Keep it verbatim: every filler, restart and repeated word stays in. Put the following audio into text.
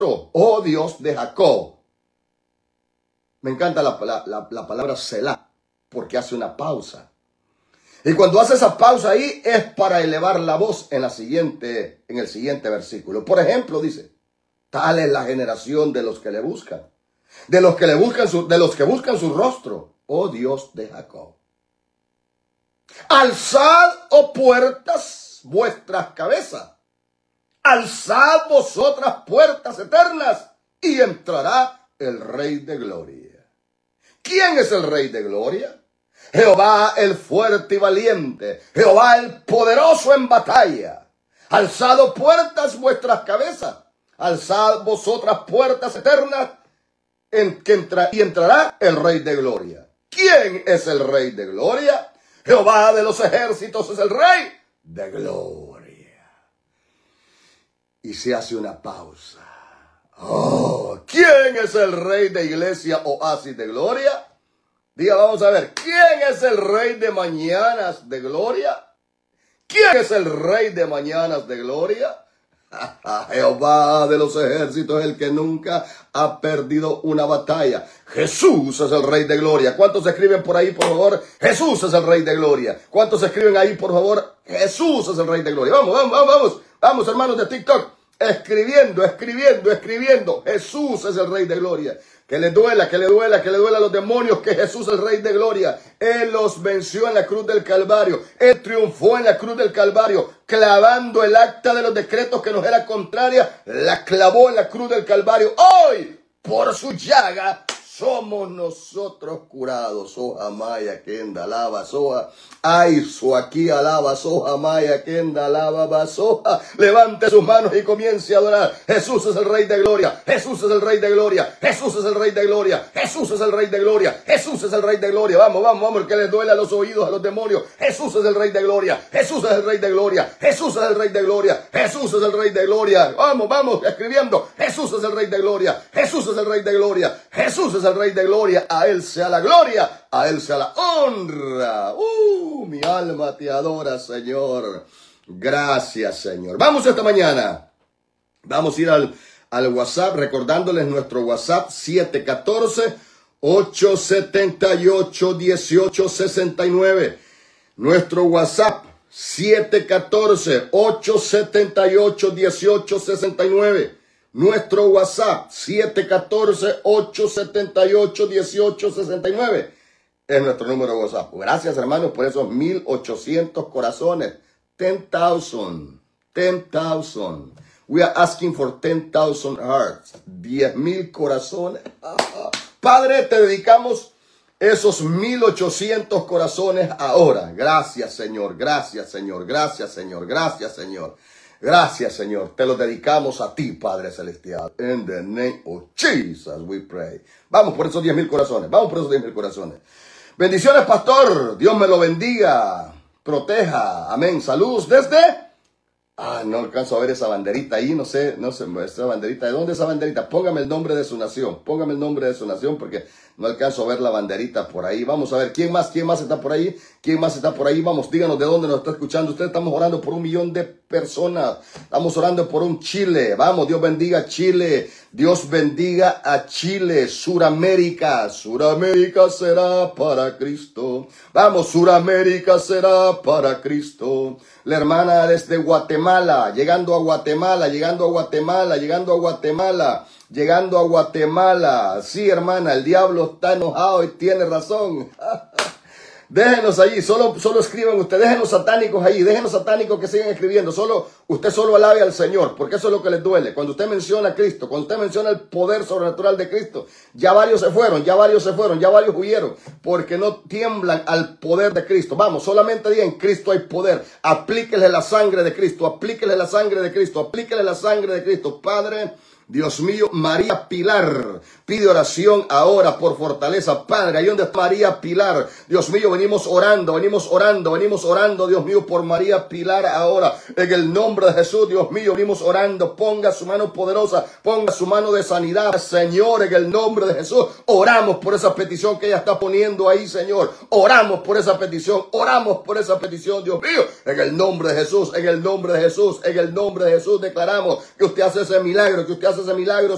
oh Dios de Jacob. Me encanta la, la, la, la palabra Selah, porque hace una pausa. Y cuando hace esa pausa ahí es para elevar la voz en, la siguiente, en el siguiente versículo. Por ejemplo, dice, tal es la generación de los que le buscan, de los que le buscan su, de los que buscan su rostro, oh Dios de Jacob. Alzad, oh puertas, vuestras cabezas. Alzad vosotras puertas eternas y entrará el Rey de Gloria. ¿Quién es el Rey de Gloria? Jehová el fuerte y valiente, Jehová el poderoso en batalla. Alzad, oh puertas, vuestras cabezas. Alzad vosotras puertas eternas en que entra, y entrará el Rey de Gloria. ¿Quién es el Rey de Gloria? Jehová de los ejércitos es el Rey de Gloria. Y se hace una pausa. Oh, ¿quién es el Rey de Iglesia Oasis de Gloria? Diga, vamos a ver, ¿quién es el Rey de mañanas de gloria? ¿Quién es el Rey de mañanas de gloria? Jehová de los ejércitos es el que nunca ha perdido una batalla. Jesús es el Rey de Gloria. ¿Cuántos escriben por ahí, por favor? Jesús es el Rey de Gloria. ¿Cuántos escriben ahí, por favor? Jesús es el Rey de Gloria. Vamos, vamos, vamos, vamos. Vamos, hermanos de TikTok. Escribiendo, escribiendo, escribiendo. Jesús es el Rey de Gloria. Que le duela, que le duela, que le duela a los demonios, que Jesús es el Rey de Gloria. Él los venció en la cruz del Calvario. Él triunfó en la cruz del Calvario, clavando el acta de los decretos que nos era contraria. La clavó en la cruz del Calvario. Hoy, por su llaga, somos nosotros curados. Soja maya kenda lava soja. Ay, su aquí alaba soja maya kenda lava basoja. Levante sus manos y comience a adorar. Jesús es el Rey de Gloria. Jesús es el Rey de Gloria. Jesús es el Rey de Gloria. Jesús es el Rey de Gloria. Jesús es el Rey de Gloria. Vamos, vamos, vamos, que les duele a los oídos a los demonios. Jesús es el Rey de Gloria. Jesús es el Rey de Gloria. Jesús es el Rey de Gloria. Jesús es el Rey de Gloria. Vamos, vamos, escribiendo. Jesús es el Rey de Gloria. Jesús es el Rey de Gloria. Jesús es el Rey de Gloria. A Él sea la gloria. A Él sea la honra. Uh, mi alma te adora, Señor. Gracias, Señor. Vamos esta mañana. Vamos a ir al, al WhatsApp, recordándoles nuestro WhatsApp siete uno cuatro, ocho siete ocho, uno ocho seis nueve. Nuestro WhatsApp siete uno cuatro, ocho siete ocho, uno ocho seis nueve. Nuestro WhatsApp siete uno cuatro, ocho siete ocho, uno ocho seis nueve. Es nuestro número de WhatsApp. Gracias, hermanos, por esos mil ochocientos corazones. ten thousand. ten thousand. We are asking for ten thousand hearts. diez mil corazones. Padre, te dedicamos esos mil ochocientos corazones ahora. Gracias, Señor. Gracias, Señor. Gracias, Señor. Gracias, Señor. Gracias, Señor. Te lo dedicamos a ti, Padre Celestial. In the name of Jesus we pray. Vamos por esos diez mil corazones. Vamos por esos diez mil corazones. Bendiciones, pastor. Dios me lo bendiga. Proteja. Amén. Saludos desde... Ah, no alcanzo a ver esa banderita ahí. No sé, no sé, esa banderita. ¿De dónde es esa banderita? Póngame el nombre de su nación. Póngame el nombre de su nación porque no alcanzo a ver la banderita por ahí. Vamos a ver, ¿quién más? ¿Quién más está por ahí? ¿Quién más está por ahí? Vamos, díganos de dónde nos está escuchando. Ustedes estamos orando por un millón de personas. Estamos orando por un Chile. Vamos, Dios bendiga a Chile. Dios bendiga a Chile. Suramérica. Suramérica será para Cristo. Vamos, Suramérica será para Cristo. La hermana desde Guatemala, llegando a Guatemala, llegando a Guatemala, llegando a Guatemala, llegando a Guatemala. Sí, hermana, el diablo está enojado y tiene razón. Déjenos allí, solo, solo escriban ustedes, déjenos satánicos allí, déjenos satánicos que sigan escribiendo, solo, usted solo alabe al Señor, porque eso es lo que les duele. Cuando usted menciona a Cristo, cuando usted menciona el poder sobrenatural de Cristo, ya varios se fueron, ya varios se fueron, ya varios huyeron, porque no tiemblan al poder de Cristo. Vamos, solamente digan, en Cristo hay poder, aplíquele la sangre de Cristo, aplíquele la sangre de Cristo, aplíquele la sangre de Cristo. Padre, Dios mío, María Pilar pide oración ahora por fortaleza. Padre, ahí donde está María Pilar, Dios mío, venimos orando, venimos orando, venimos orando, Dios mío, por María Pilar ahora. En el nombre de Jesús, Dios mío, venimos orando. Ponga su mano poderosa, ponga su mano de sanidad, Señor, en el nombre de Jesús. Oramos por esa petición que ella está poniendo ahí, Señor. Oramos por esa petición, oramos por esa petición, Dios mío. En el nombre de Jesús, en el nombre de Jesús, en el nombre de Jesús declaramos que usted hace ese milagro, que usted hace ese milagro